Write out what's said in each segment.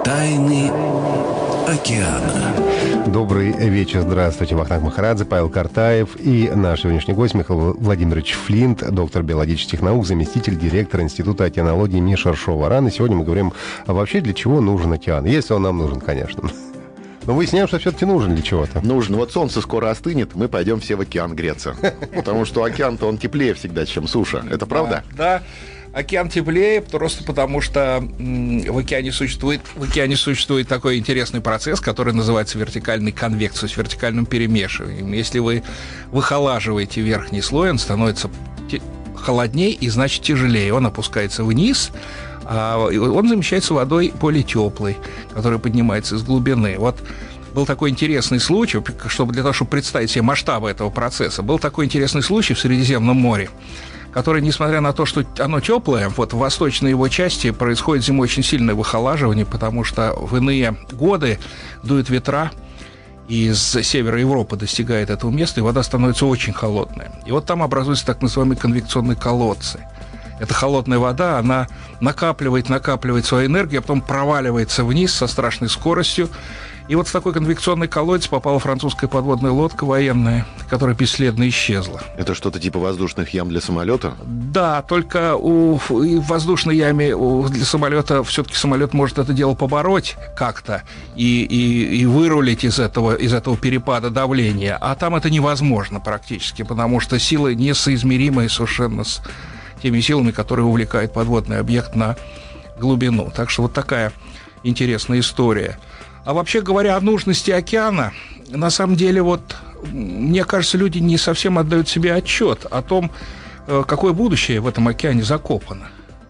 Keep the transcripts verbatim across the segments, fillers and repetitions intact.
Тайны океана. Добрый вечер, здравствуйте. Вахтанг Махарадзе, Павел Картаев и наш сегодняшний гость Михаил Владимирович Флинт, доктор биологических наук, заместитель директора Института океанологии МИ Шаршова-Ран. И сегодня мы говорим, а вообще для чего нужен океан? Если он нам нужен, конечно. Но выясняем, что все-таки нужен для чего-то. Нужен. Вот солнце скоро остынет, мы пойдем все в океан греться. Потому что океан-то он теплее всегда, чем суша. Это правда? Да. Океан теплее просто потому, что в океане существует, в океане существует такой интересный процесс, который называется вертикальной конвекцией, то есть вертикальным перемешиванием. Если вы выхолаживаете верхний слой, он становится холоднее и, значит, тяжелее. Он опускается вниз, а он замещается водой более теплой, которая поднимается из глубины. Вот был такой интересный случай, чтобы для того, чтобы представить себе масштабы этого процесса, был такой интересный случай в Средиземном море, который, несмотря на то, что оно теплое, вот в восточной его части происходит зимой очень сильное выхолаживание, потому что в иные годы дуют ветра, и из севера Европы достигает этого места, и вода становится очень холодная. И вот там образуются так называемые конвекционные колодцы. Эта холодная вода, она накапливает, накапливает свою энергию, а потом проваливается вниз со страшной скоростью. И вот в такой конвекционный колодец попала французская подводная лодка военная, которая бесследно исчезла. Это что-то типа воздушных ям для самолета? Да, только у, и в воздушной яме у, для самолета все-таки самолет может это дело побороть как-то и, и, и вырулить из этого, из этого перепада давления. А там это невозможно практически, потому что силы несоизмеримые совершенно с теми силами, которые увлекает подводный объект на глубину. Так что вот такая интересная история. А вообще говоря о нужности океана, на самом деле, вот, мне кажется, люди не совсем отдают себе отчет о том, какое будущее в этом океане закопано.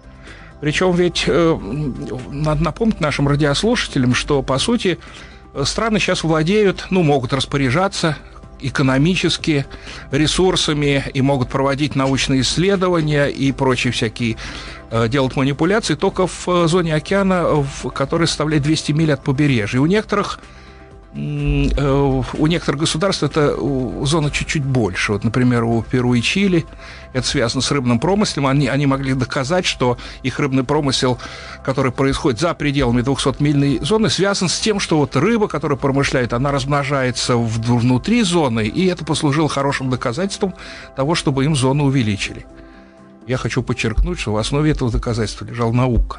Причем ведь э, надо напомнить нашим радиослушателям, что, по сути, страны сейчас владеют, ну, могут распоряжаться экономически ресурсами и могут проводить научные исследования и прочие всякие, э, делать манипуляции только в э, зоне океана, в, которая составляет двести миль от побережья. И у некоторых, э, у некоторых государств эта зона чуть-чуть больше. Вот, например, у Перу и Чили это связано с рыбным промыслом. Они, они могли доказать, что их рыбный промысел, который происходит за пределами двухсотмильной зоны, связан с тем, что вот рыба, которая промышляет, она размножается в, внутри зоны, и это послужило хорошим доказательством того, чтобы им зону увеличили. Я хочу подчеркнуть, что в основе этого доказательства лежала наука.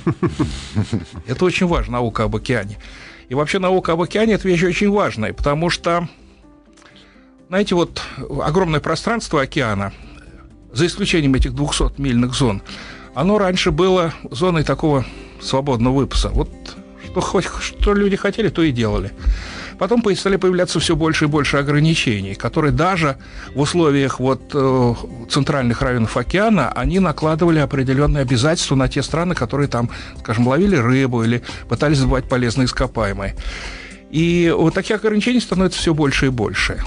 Это очень важно, наука об океане. И вообще наука об океане – это вещь очень важная, потому что, знаете, вот огромное пространство океана, за исключением этих двухсотмильных зон, оно раньше было зоной такого свободного выпаса. Вот что, хоть, что люди хотели, то и делали. Потом стали появляться все больше и больше ограничений, которые даже в условиях вот, э, центральных районов океана, они накладывали определенные обязательства на те страны, которые там, скажем, ловили рыбу или пытались добывать полезные ископаемые. И вот таких ограничений становится все больше и больше.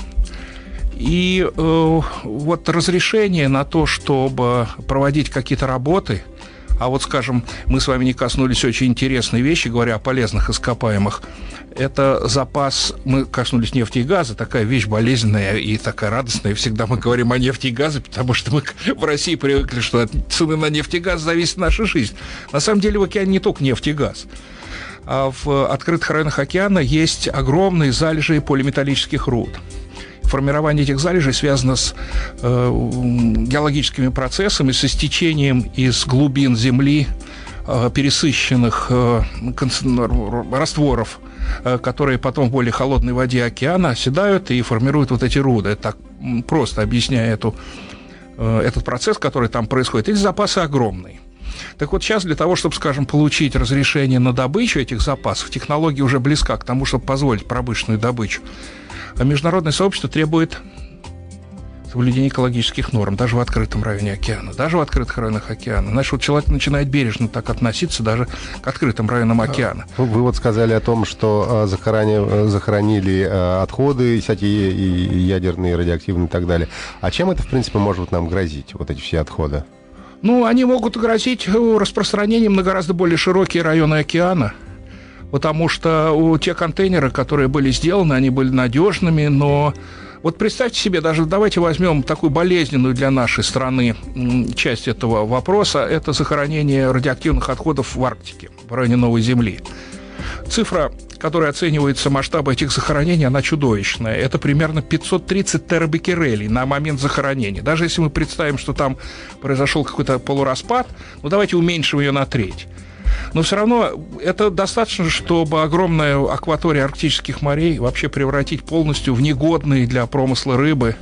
И э, вот разрешение на то, чтобы проводить какие-то работы, а вот, скажем, мы с вами не коснулись очень интересной вещи, говоря о полезных ископаемых, это запас, мы коснулись нефти и газа, такая вещь болезненная и такая радостная, всегда мы говорим о нефти и газе, потому что мы в России привыкли, что от цены на нефть и газ зависит наша жизнь. На самом деле в океане не только нефть и газ. А в открытых районах океана есть огромные залежи полиметаллических руд. Формирование этих залежей связано с э, геологическими процессами, с истечением из глубин Земли э, пересыщенных э, растворов, э, которые потом в более холодной воде океана оседают и формируют вот эти руды. Это так просто объясняя эту, э, этот процесс, который там происходит. Эти запасы огромные. Так вот, сейчас для того, чтобы, скажем, получить разрешение на добычу этих запасов, технология уже близка к тому, чтобы позволить промышленную добычу. А международное сообщество требует соблюдения экологических норм, даже в открытом районе океана, даже в открытых районах океана. Значит, вот человек начинает бережно так относиться даже к открытым районам океана. Вы вот сказали о том, что захоронили, захоронили отходы всякие и ядерные, радиоактивные и так далее. А чем это, в принципе, может нам грозить, вот эти все отходы? Ну, они могут грозить распространением на гораздо более широкие районы океана. Потому что те контейнеры, которые были сделаны, они были надежными, но вот представьте себе, даже давайте возьмем такую болезненную для нашей страны часть этого вопроса, это захоронение радиоактивных отходов в Арктике, в районе Новой Земли. цифра, которая оценивается масштабы этих захоронений, она чудовищная. Это примерно пятьсот тридцать терабеккерелей на момент захоронения. Даже если мы представим, что там произошел какой-то полураспад, ну давайте уменьшим ее на треть. Но все равно это достаточно, чтобы огромную акваторию арктических морей вообще превратить полностью в негодные для промысла рыбы.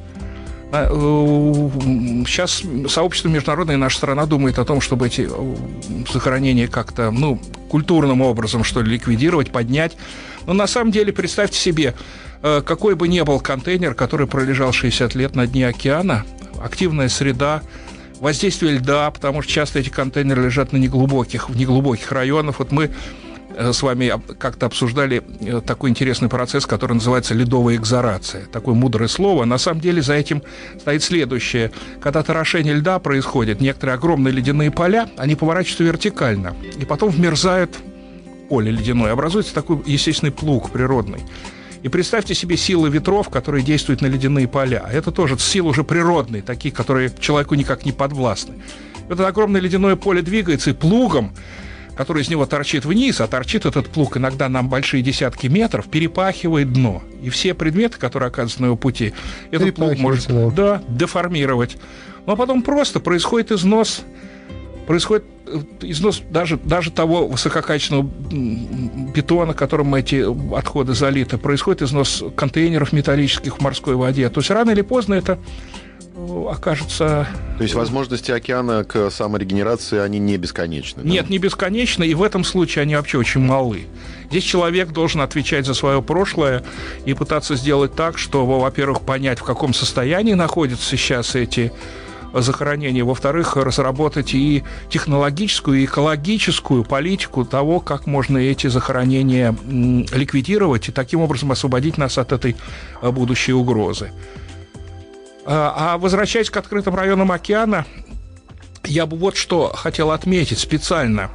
Сейчас сообщество международное, наша страна думает о том, чтобы эти захоронения как-то, ну, культурным образом, что ли, ликвидировать, поднять. Но на самом деле, представьте себе, какой бы ни был контейнер, который пролежал шестьдесят лет на дне океана, активная среда, воздействие льда, потому что часто эти контейнеры лежат на неглубоких, в неглубоких районах. Вот мы с вами как-то обсуждали такой интересный процесс, который называется ледовая экзорация. Такое мудрое слово. На самом деле за этим стоит следующее. Когда торошение льда происходит, некоторые огромные ледяные поля, они поворачиваются вертикально, и потом вмерзают в поле ледяное. Образуется такой естественный плуг природный. И представьте себе силы ветров, которые действуют на ледяные поля. Это тоже силы уже природные, такие, которые человеку никак не подвластны. Это огромное ледяное поле двигается, и плугом, который из него торчит вниз, а торчит этот плуг иногда нам большие десятки метров, перепахивает дно. И все предметы, которые оказываются на его пути, этот плуг может да. Да, деформировать. Ну, а потом просто происходит износ, происходит износ даже, даже того высококачественного бетона, которым эти отходы залиты, происходит износ контейнеров металлических в морской воде. То есть рано или поздно это окажется... То есть возможности океана к саморегенерации, они не бесконечны? Да? Нет, не бесконечны, и в этом случае они вообще очень малы. Здесь человек должен отвечать за свое прошлое и пытаться сделать так, чтобы, во-первых, понять, в каком состоянии находятся сейчас эти захоронения, во-вторых, разработать и технологическую, и экологическую политику того, как можно эти захоронения ликвидировать и таким образом освободить нас от этой будущей угрозы. А возвращаясь к открытым районам океана, я бы вот что хотел отметить специально.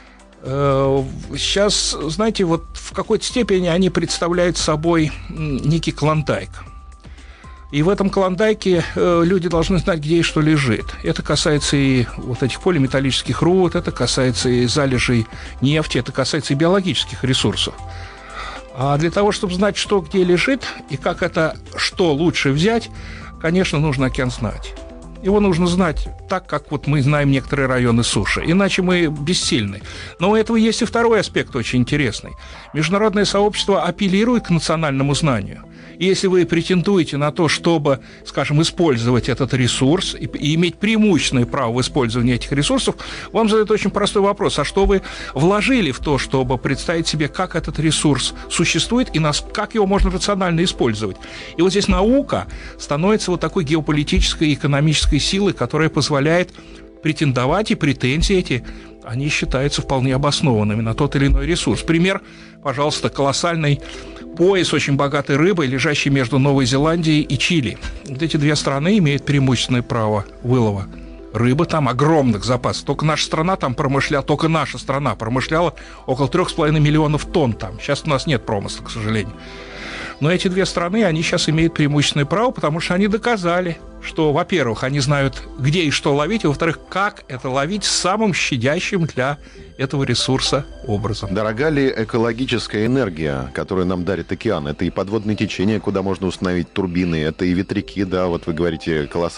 Сейчас, знаете, вот в какой-то степени они представляют собой некий клондайк. И в этом клондайке люди должны знать, где и что лежит. Это касается и вот этих полиметаллических руд, это касается и залежей нефти, это касается и биологических ресурсов. А для того, чтобы знать, что где лежит и как это, что лучше взять, конечно, нужно океан знать. Его нужно знать так, как вот мы знаем некоторые районы суши. Иначе мы бессильны. Но у этого есть и второй аспект очень интересный. Международное сообщество апеллирует к национальному знанию. И если вы претендуете на то, чтобы, скажем, использовать этот ресурс и, и иметь преимущественное право в использовании этих ресурсов, вам задают очень простой вопрос. А что вы вложили в то, чтобы представить себе, как этот ресурс существует и нас, как его можно рационально использовать? И вот здесь наука становится вот такой геополитической и экономической силой, которая позволяет претендовать, и претензии эти, они считаются вполне обоснованными на тот или иной ресурс. Пример, пожалуйста, колоссальный пояс очень богатой рыбой, лежащий между Новой Зеландией и Чили. Вот эти две страны имеют преимущественное право вылова рыбы, там огромных запасов. Только наша страна там промышляла, только наша страна промышляла около трех с половиной миллионов тонн там. Сейчас у нас нет промысла, к сожалению. Но эти две страны, они сейчас имеют преимущественное право, потому что они доказали, что, во-первых, они знают, где и что ловить, и, во-вторых, как это ловить самым щадящим для этого ресурса образом. Дорога ли экологическая энергия, которую нам дарит океан? Это и подводные течения, куда можно установить турбины, это и ветряки, да, вот вы говорите, колоссальные